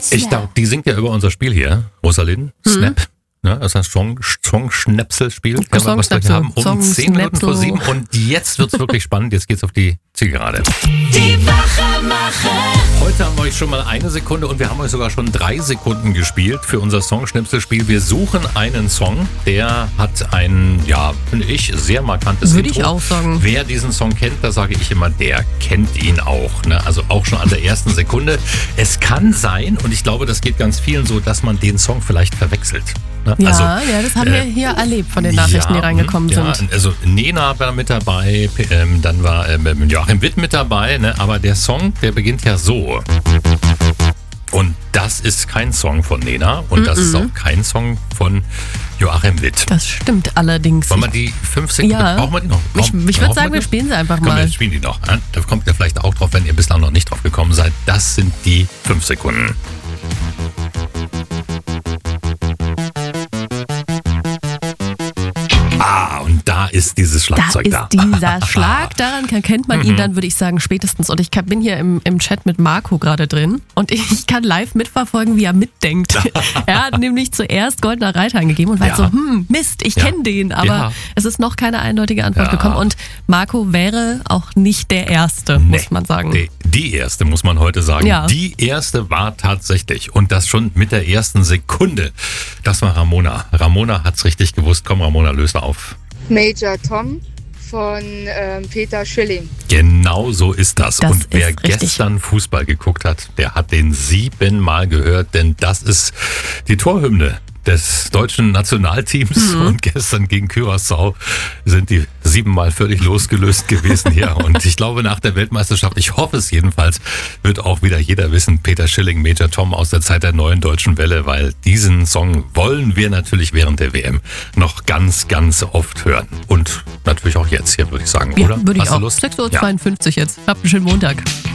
Ich glaube, die singt ja über unser Spiel hier, Rosalind, Snap. Ne, das ist ein Song-Schnäpsel-Spiel, was wir haben, um 10 Minuten vor 7. Und jetzt wird's wirklich spannend, jetzt geht's auf die Zielgerade. Die Wachemacher. Heute haben wir euch schon mal 1 Sekunde und wir haben euch sogar schon 3 Sekunden gespielt für unser Song-Schnipselspiel. Wir suchen einen Song, der hat ein, ja, finde ich, sehr markantes Würde Intro. ich auch sagen. Wer diesen Song kennt, da sage ich immer, der kennt ihn auch. Ne? Also auch schon an der ersten Sekunde. Es kann sein, und ich glaube, das geht ganz vielen so, dass man den Song vielleicht verwechselt. Ne? Ja, Also, das haben wir hier erlebt von den Nachrichten, die reingekommen sind. Also Nena war mit dabei, dann war Joachim Witt mit dabei, ne? Aber der Song, der beginnt ja so. Und das ist kein Song von Nena und das ist auch kein Song von Joachim Witt. Das stimmt allerdings. Wollen wir die 5 Sekunden, brauchen wir die noch? Ich würde sagen, wir spielen sie einfach Komm, mal. wir spielen die noch. Da kommt ihr vielleicht auch drauf, wenn ihr bislang noch nicht drauf gekommen seid. Das sind die 5 Sekunden. Und da ist dieses Schlagzeug da. Da ist dieser Schlag, daran kennt man ihn dann, würde ich sagen, spätestens. Und ich bin hier im Chat mit Marco gerade drin und ich kann live mitverfolgen, wie er mitdenkt. Er hat nämlich zuerst Goldener Reiter angegeben und war so, Mist, ich kenne den, aber es ist noch keine eindeutige Antwort gekommen. Und Marco wäre auch nicht der Erste, muss man sagen. Die Erste, muss man heute sagen. Ja. Die Erste war tatsächlich, und das schon mit der ersten Sekunde, das war Ramona. Ramona hat's richtig gewusst. Komm, Ramona, löse auf. Major Tom von Peter Schilling. Genau so ist das. Das und wer ist richtig. gestern Fußball geguckt hat, der hat den 7-mal gehört, denn das ist die Torhymne des deutschen Nationalteams. Und gestern gegen Curaçao sind die 7-mal völlig losgelöst gewesen hier. Und ich glaube, nach der Weltmeisterschaft, ich hoffe es jedenfalls, wird auch wieder jeder wissen, Peter Schilling, Major Tom aus der Zeit der neuen deutschen Welle, weil diesen Song wollen wir natürlich während der WM noch ganz, ganz oft hören. Und natürlich auch jetzt hier, würde ich sagen, Ja, oder? würde ich Hast du auch. Lust? 6:52 Uhr jetzt. Habt einen schönen Montag.